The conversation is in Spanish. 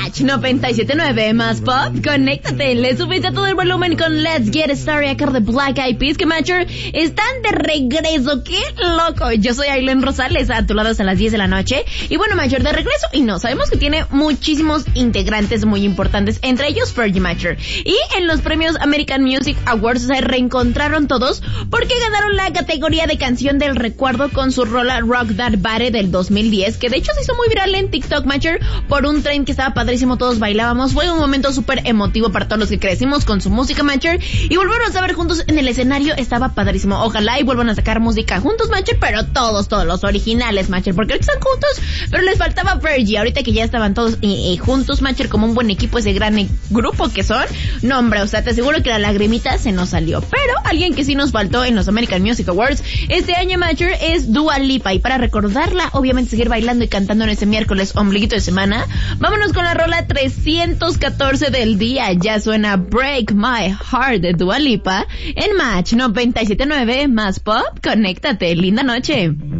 Match 97.9 más pop, conéctate, le subiste a todo el volumen con Let's Get Started acá de Black Eyed Peas, que Matcher están de regreso, qué loco. Yo soy Aileen Rosales, a tu lado hasta las 10 de la noche, y bueno, Matcher de regreso, y no, sabemos que tiene muchísimos integrantes muy importantes, entre ellos Fergie Matcher, y en los premios American Music Awards se reencontraron todos, porque ganaron la categoría de canción del recuerdo con su rola Rock That Body del 2010, que de hecho se hizo muy viral en TikTok, Matcher, por un tren que estaba padrísimo, todos bailábamos, fue un momento súper emotivo para todos los que crecimos con su música, Matcher, y volvernos a ver juntos en el escenario estaba padrísimo. Ojalá y vuelvan a sacar música juntos, Matcher, pero todos los originales, Matcher, porque ahorita están juntos, pero les faltaba Fergie, ahorita que ya estaban todos juntos, Matcher, como un buen equipo, ese gran grupo que son, no hombre, o sea, te aseguro que la lagrimita se nos salió, pero alguien que sí nos faltó en los American Music Awards este año, Matcher, es Dua Lipa, y para recordarla, obviamente seguir bailando y cantando en ese miércoles ombliguito de semana, vámonos con la rola 314 del día. Ya suena Break My Heart de Dua Lipa en Match 97.9 más pop. Conéctate, linda noche.